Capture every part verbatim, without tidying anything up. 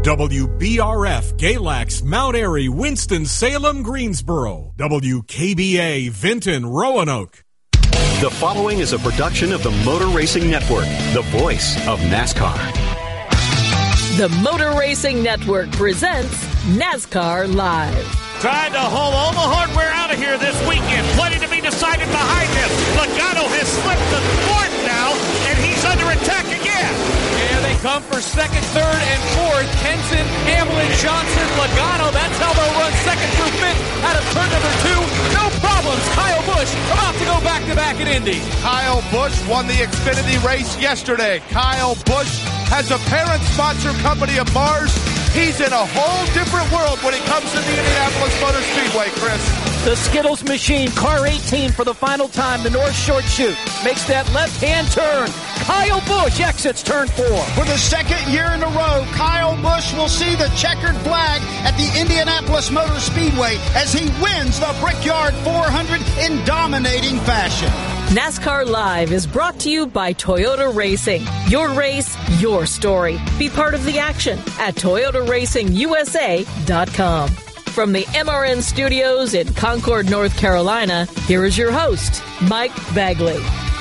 W B R F, Galax, Mount Airy, Winston-Salem, Greensboro. W K B A, Vinton, Roanoke. The following is a production of the Motor Racing Network, the voice of NASCAR. The Motor Racing Network presents NASCAR Live. Trying to haul all the hardware out of here this weekend. Plenty to be decided behind him. Logano has slipped the fourth now, and he's under attack again. And they come for second, third, and fourth. Kenson, Hamlin, Johnson, Logano. That's how they'll run second through fifth out of turn number two. No problems. Kyle Busch about to go back-to-back in Indy. Kyle Busch won the Xfinity race yesterday. Kyle Busch has a parent sponsor company of Mars. He's in a whole different world when it comes to the Indianapolis Motor Speedway, Chris. The Skittles machine, car eighteen for the final time. The North Short Chute makes that left-hand turn. Kyle Busch exits turn four. For the second year in a row, Kyle Busch will see the checkered flag at the Indianapolis Motor Speedway as he wins the Brickyard four hundred in dominating fashion. NASCAR Live is brought to you by Toyota Racing. Your race, your story. Be part of the action at Toyota Racing U S A dot com. From the M R N studios in Concord, North Carolina, here is your host, Mike Bagley.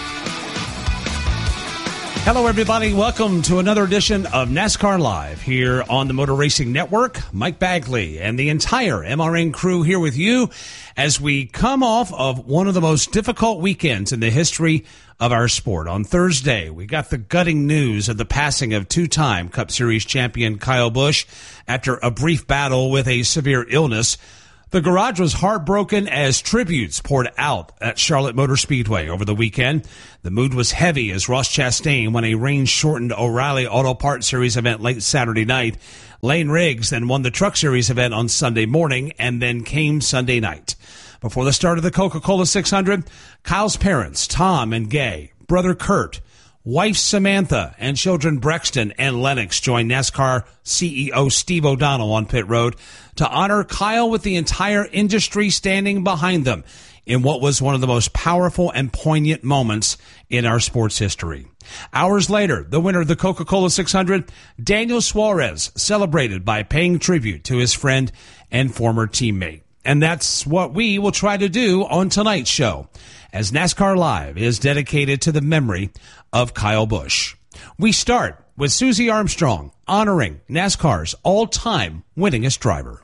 Hello, everybody. Welcome to another edition of NASCAR Live here on the Motor Racing Network. Mike Bagley and the entire M R N crew here with you as we come off of one of the most difficult weekends in the history of our sport. On Thursday, we got the gutting news of the passing of two-time Cup Series champion Kyle Busch after a brief battle with a severe illness. The garage was heartbroken as tributes poured out at Charlotte Motor Speedway over the weekend. The mood was heavy as Ross Chastain won a rain-shortened O'Reilly Auto Parts Series event late Saturday night. Lane Riggs then won the Truck Series event on Sunday morning, and then came Sunday night. Before the start of the Coca-Cola six hundred, Kyle's parents, Tom and Gay, brother Kurt, wife Samantha, and children Brexton and Lennox joined NASCAR C E O Steve O'Donnell on pit road to honor Kyle with the entire industry standing behind them in what was one of the most powerful and poignant moments in our sports history. Hours later, the winner of the Coca-Cola six hundred, Daniel Suarez, celebrated by paying tribute to his friend and former teammate. And that's what we will try to do on tonight's show, as NASCAR Live is dedicated to the memory of Kyle Busch. We start with Susie Armstrong honoring NASCAR's all-time winningest driver.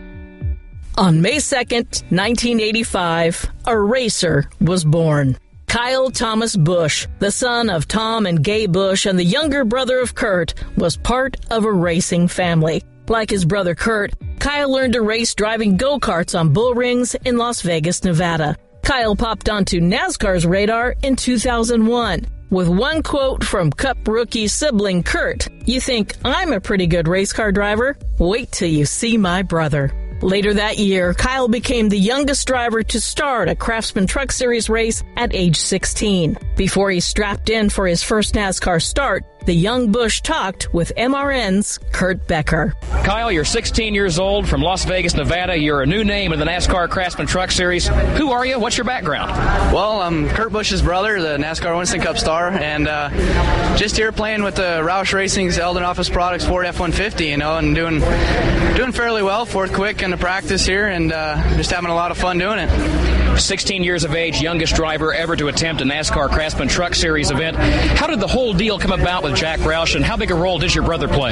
On May second, nineteen eighty-five, a racer was born. Kyle Thomas Busch, the son of Tom and Gay Busch and the younger brother of Kurt, was part of a racing family. Like his brother Kurt, Kyle learned to race driving go-karts on bull rings in Las Vegas, Nevada. Kyle popped onto NASCAR's radar in two thousand one. With one quote from Cup rookie sibling Kurt, "You think I'm a pretty good race car driver? Wait till you see my brother." Later that year, Kyle became the youngest driver to start a Craftsman Truck Series race at age sixteen. Before he strapped in for his first NASCAR start, the young Busch talked with M R N's Kurt Becker. Kyle, you're sixteen years old from Las Vegas, Nevada. You're a new name in the NASCAR Craftsman Truck Series. Who are you? What's your background? Well, I'm Kurt Busch's brother, the NASCAR Winston Cup star, and uh, just here playing with the Roush Racing's Eldon Office Products Ford F one fifty, you know, and doing doing fairly well. Fourth quick in the practice here, and uh, just having a lot of fun doing it. sixteen years of age, youngest driver ever to attempt a NASCAR Craftsman Truck Series event. How did the whole deal come about with Jack Roush, and how big a role did your brother play?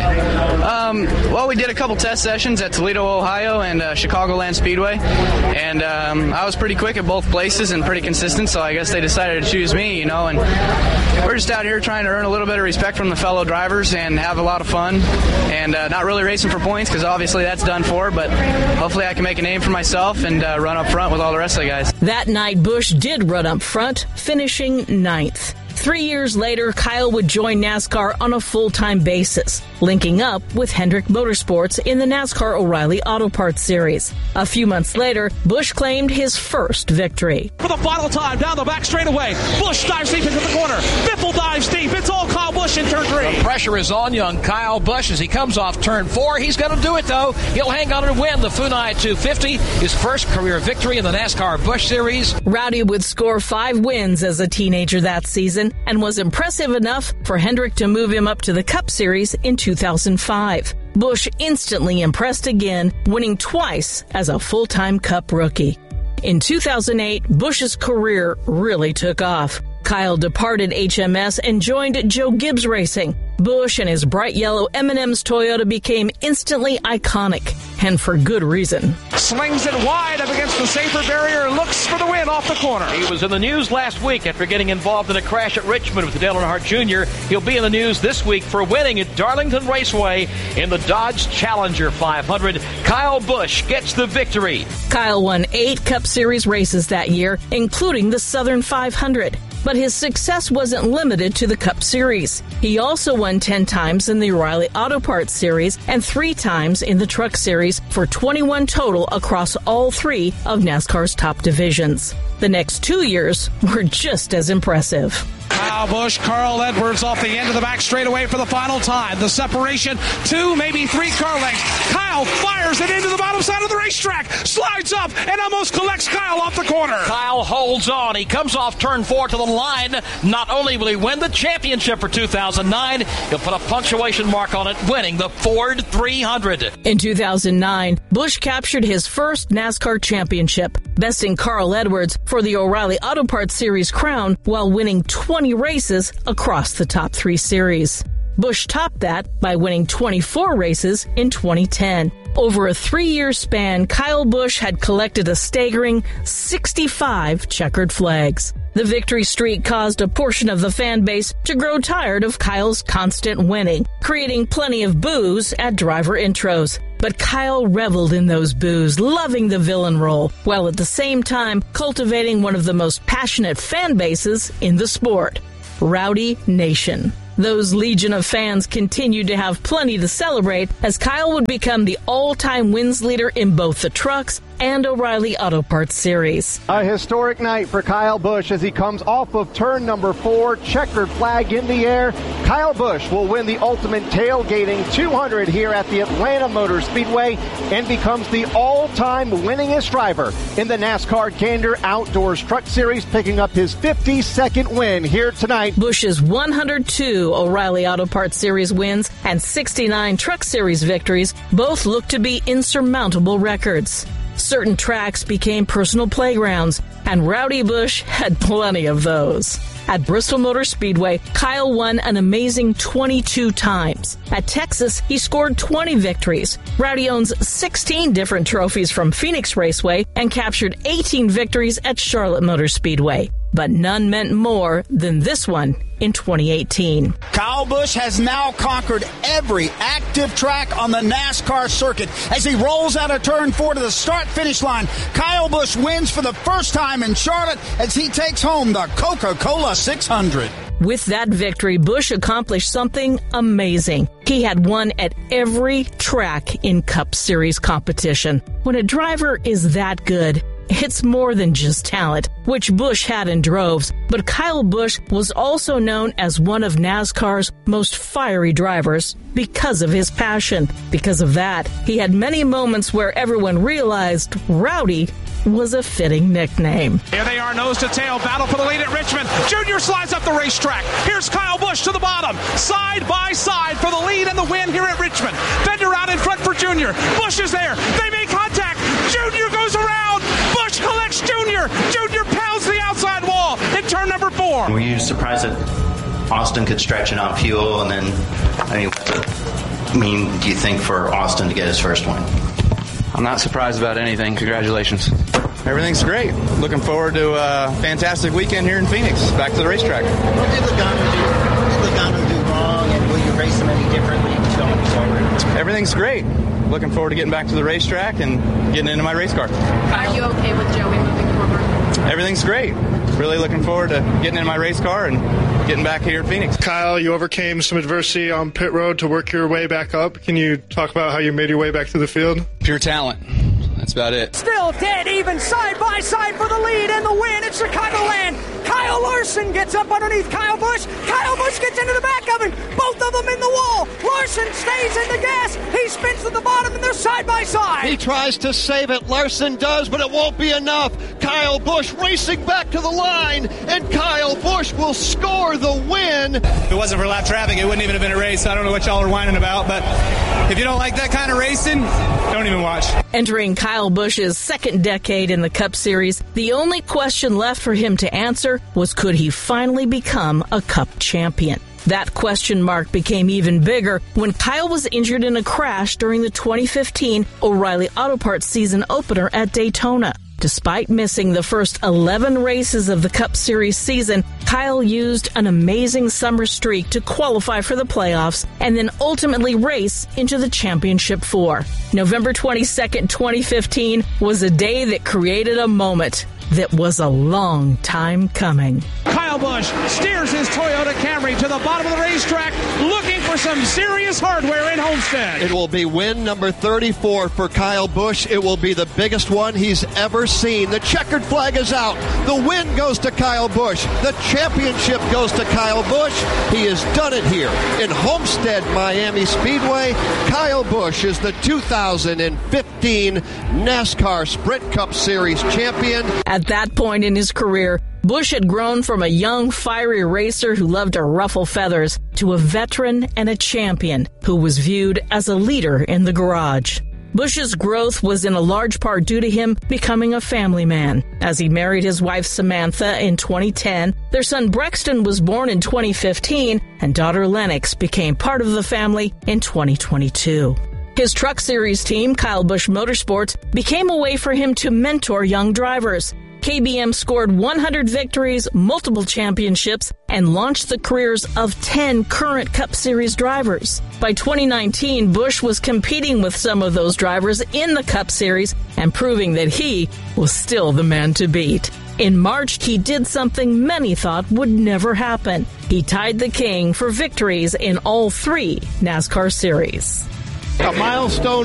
Um, well, we did a couple test sessions at Toledo, Ohio, and uh, Chicagoland Speedway, and um, I was pretty quick at both places and pretty consistent, so I guess they decided to choose me, you know, and we're just out here trying to earn a little bit of respect from the fellow drivers and have a lot of fun, and uh, not really racing for points, because obviously that's done for, but hopefully I can make a name for myself and uh, run up front with all the rest of the guys. That night, Busch did run up front, finishing ninth. Three years later, Kyle would join NASCAR on a full-time basis, linking up with Hendrick Motorsports in the NASCAR O'Reilly Auto Parts Series. A few months later, Busch claimed his first victory. For the final time, down the back straightaway, Busch dives deep into the corner. Biffle dives deep. It's all Kyle Busch in turn three. The pressure is on young Kyle Busch as he comes off turn four. He's going to do it, though. He'll hang on and win the Funai two fifty, his first career victory in the NASCAR Busch Series. Rowdy would score five wins as a teenager that season and was impressive enough for Hendrick to move him up to the Cup Series in two thousand five. Busch instantly impressed again, winning twice as a full-time Cup rookie. In two thousand eight, Busch's career really took off. Kyle departed H M S and joined Joe Gibbs Racing. Busch and his bright yellow M and M's Toyota became instantly iconic, and for good reason. Slings it wide up against the safer barrier, looks for the win off the corner. He was in the news last week after getting involved in a crash at Richmond with Dale Earnhardt Junior He'll be in the news this week for winning at Darlington Raceway in the Dodge Challenger five hundred. Kyle Busch gets the victory. Kyle won eight Cup Series races that year, including the Southern five hundred. But his success wasn't limited to the Cup Series. He also won ten times in the O'Reilly Auto Parts Series and three times in the Truck Series for twenty-one total across all three of NASCAR's top divisions. The next two years were just as impressive. Kyle Busch, Carl Edwards off the end of the back straightaway for the final time. The separation, two, maybe three car lengths. Kyle fires it into the bottom side of the racetrack, slides up, and almost collects Kyle off the corner. Kyle holds on. He comes off turn four to the line. Not only will he win the championship for two thousand nine, he'll put a punctuation mark on it, winning the Ford three hundred. In two thousand nine, Busch captured his first NASCAR championship, besting Carl Edwards for the O'Reilly Auto Parts Series crown while winning twenty races across the top three series. Busch topped that by winning twenty-four races in twenty ten. Over a three-year span, Kyle Busch had collected a staggering sixty-five checkered flags. The victory streak caused a portion of the fan base to grow tired of Kyle's constant winning, creating plenty of boos at driver intros. But Kyle reveled in those boos, loving the villain role, while at the same time cultivating one of the most passionate fan bases in the sport, Rowdy Nation. Those legion of fans continued to have plenty to celebrate as Kyle would become the all-time wins leader in both the trucks and O'Reilly Auto Parts Series. A historic night for Kyle Busch as he comes off of turn number four, checkered flag in the air. Kyle Busch will win the Ultimate Tailgating two hundred here at the Atlanta Motor Speedway and becomes the all-time winningest driver in the NASCAR Gander Outdoors Truck Series, picking up his fifty-second win here tonight. Busch's one hundred two O'Reilly Auto Parts Series wins and sixty-nine Truck Series victories both look to be insurmountable records. Certain tracks became personal playgrounds, and Rowdy Busch had plenty of those. At Bristol Motor Speedway, Kyle won an amazing twenty-two times. At Texas, he scored twenty victories. Rowdy owns sixteen different trophies from Phoenix Raceway and captured eighteen victories at Charlotte Motor Speedway. But none meant more than this one in twenty eighteen. Kyle Busch has now conquered every active track on the NASCAR circuit. As he rolls out of turn four to the start-finish line, Kyle Busch wins for the first time in Charlotte as he takes home the Coca-Cola six hundred. With that victory, Busch accomplished something amazing. He had won at every track in Cup Series competition. When a driver is that good, it's more than just talent, which Busch had in droves, but Kyle Busch was also known as one of NASCAR's most fiery drivers because of his passion. Because of that, he had many moments where everyone realized Rowdy was a fitting nickname. Here they are, nose to tail, battle for the lead at Richmond. Junior slides up the racetrack. Here's Kyle Busch to the bottom, side by side for the lead and the win here at Richmond. Bender out in front for Junior. Busch is there. They make contact. Junior goes around. Busch collects Junior. Junior pounds the outside wall in turn number four. Were you surprised that Austin could stretch it on fuel? And then, I mean, what I mean, do you think for Austin to get his first win? I'm not surprised about anything. Congratulations. Everything's great. Looking forward to a fantastic weekend here in Phoenix. Back to the racetrack. What did Logano do? What did Logano do wrong, and will you race him any differently going forward? Everything's great. Looking forward to getting back to the racetrack and getting into my race car. Are you okay with Joey moving forward? Everything's great. Really looking forward to getting in my race car and getting back here in Phoenix. Kyle, you overcame some adversity on pit road to work your way back up. Can you talk about how you made your way back to the field? Pure talent. That's about it. Still dead even, side by side for the lead and the win at Chicagoland. Kyle Larson gets up underneath Kyle Busch. Kyle Busch gets into the back of him. Both of them in the wall. Larson stays in the gas. He's spins to the bottom, and they're side by side. He tries to save it. Larson does, but it won't be enough. Kyle Busch racing back to the line, and Kyle Busch will score the win. If it wasn't for lap traffic, it wouldn't even have been a race. I don't know what y'all are whining about, but if you don't like that kind of racing, don't even watch. Entering Kyle Busch's second decade in the Cup Series, the only question left for him to answer was, could he finally become a Cup champion? That question mark became even bigger when Kyle was injured in a crash during the twenty fifteen O'Reilly Auto Parts season opener at Daytona. Despite missing the first eleven races of the Cup Series season, Kyle used an amazing summer streak to qualify for the playoffs and then ultimately race into the championship four. November twenty-second, twenty fifteen was a day that created a moment that was a long time coming. Kyle Busch steers his Toyota Camry to the bottom of the racetrack, looking for some serious hardware in Homestead. It will be win number thirty-four for Kyle Busch. It will be the biggest one he's ever seen. The checkered flag is out. The win goes to Kyle Busch. The championship goes to Kyle Busch. He has done it here in Homestead, Miami Speedway. Kyle Busch is the two thousand fifteen NASCAR Sprint Cup Series champion. At that point in his career, Busch had grown from a young, fiery racer who loved to ruffle feathers to a veteran and a champion who was viewed as a leader in the garage. Busch's growth was in a large part due to him becoming a family man. As he married his wife Samantha in twenty ten, their son Brexton was born in twenty fifteen, and daughter Lennox became part of the family in twenty twenty-two. His Truck Series team, Kyle Busch Motorsports, became a way for him to mentor young drivers. K B M scored one hundred victories, multiple championships, and launched the careers of ten current Cup Series drivers. By twenty nineteen, Busch was competing with some of those drivers in the Cup Series and proving that he was still the man to beat. In March, he did something many thought would never happen. He tied the king for victories in all three NASCAR series. A milestone